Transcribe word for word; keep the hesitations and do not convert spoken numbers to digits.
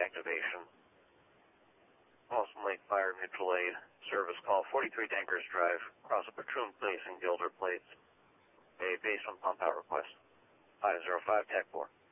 activation. Boston Lake Fire Mutual Aid service call forty-three Dankers Drive, across a Patroon Place and Gilder Plates. A base on pump out request. five zero five, T A C four.